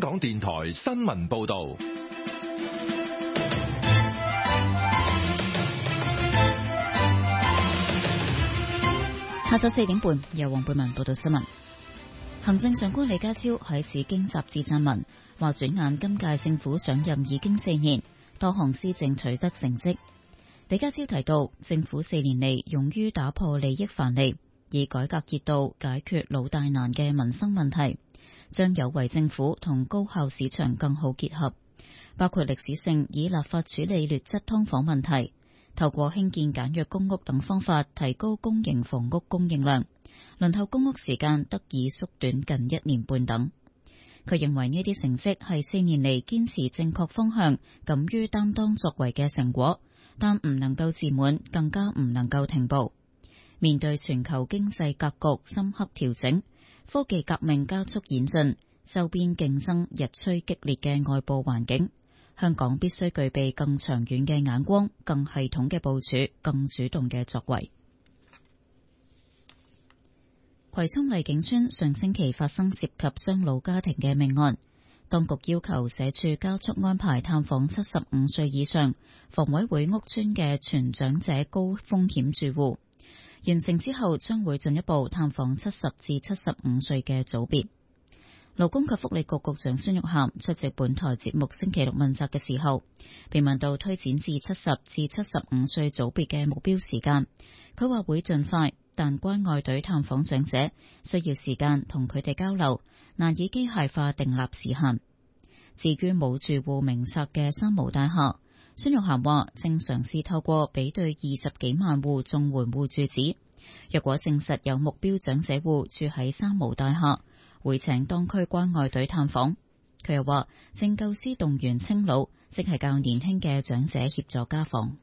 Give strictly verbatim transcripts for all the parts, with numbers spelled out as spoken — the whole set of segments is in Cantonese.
港電台新聞報道。 下晝四點半，由黃貝文報道新聞。行政長官李家超喺紫荊雜誌撰文，話轉眼今屆政府上任已經四年，多項施政取得成績。李家超提到，政府四年嚟勇於打破利益藩籬，以改革熱度解決老大難嘅民生問題，將有為政府同高效市場更好結合，包括歷史性以立法處理劣質劏房問題，透過興建簡約公屋等方法提高公營房屋供應量，輪候公屋時間得以縮短近一年半等。佢認為呢啲成績係四年嚟堅持正確方向、敢於擔當作為嘅成果，但唔能夠自滿，更加唔能夠停步。面對全球經濟格局深刻調整，科技革命加速演進，周邊競爭日趨激烈嘅外部環境，香港必須具備更長遠嘅眼光、更系統嘅部署、更主動嘅作為。葵涌麗景村上星期發生涉及雙老家庭嘅命案，當局要求社署加速安排探訪七十五歲以上房委會屋邨嘅全長者高風險住戶，完成之後將會進一步探訪七十至七十五歲嘅組別。勞工及福利局局長孫玉菡出席本台節目星期六問責嘅時候，被問到推展至七十至七十五歲組別嘅目標時間，佢話會盡快，但關愛隊探訪長者需要時間同佢哋交流，難以機械化訂立時限。至於冇住戶名冊嘅三無大廈，孫玉菡話正嘗試透過比對二十幾萬戶綜援戶住址，若果證實有目標長者戶住喺三無大廈，會請當區關愛隊探訪。佢又話正構思動員青老，即係較年輕嘅長者協助家訪。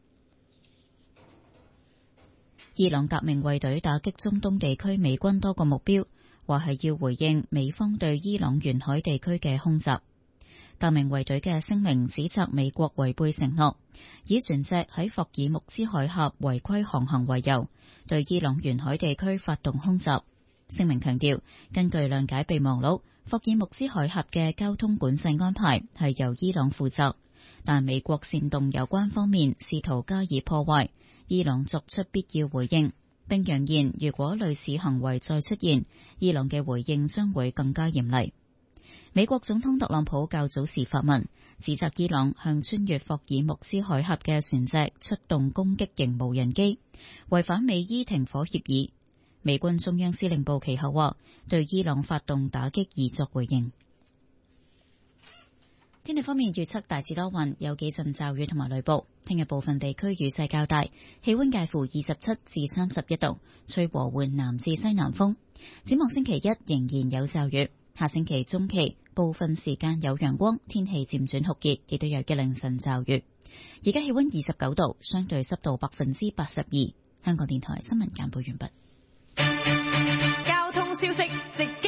伊朗革命衛隊打擊中東地區美軍多個目標，話係要回應美方對伊朗沿海地區嘅空襲。革命衛隊嘅聲明指責美國違背承諾，以船隻喺霍爾木茲海峽違規航行為由，對伊朗沿海地區發動空襲。聲明強調，根據諒解備忘錄，霍爾木茲海峽嘅交通管制安排係由伊朗負責，但美國煽動有關方面試圖加以破壞，伊朗作出必要回應，並揚言如果類似行為再出現，伊朗嘅回應將會更加嚴厲。美國總統特朗普較早時發文，指責伊朗向穿越霍爾木茲海峽嘅船隻出動攻擊型無人機，違反美伊停火協議。美軍中央司令部其後話，對伊朗發動打擊已作回應。天氣方面預測大致多雲，有幾陣驟雨同埋雷暴。聽日部分地區雨勢較大，氣溫介乎二十七至三十一度，吹和緩南至西南風。展望星期一仍然有驟雨，下星期中期部分時間有陽光，天氣漸轉酷熱，亦都有一兩陣驟雨。而家氣溫二十九度，相對濕度百分之八十二。香港電台新聞簡報完畢。 交通消息直擊